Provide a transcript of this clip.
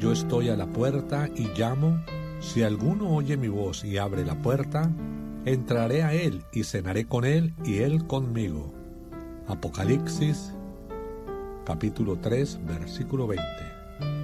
Yo estoy a la puerta y llamo. Si alguno oye mi voz y abre la puerta, entraré a él y cenaré con él y él conmigo. Apocalipsis, capítulo 3, versículo 20.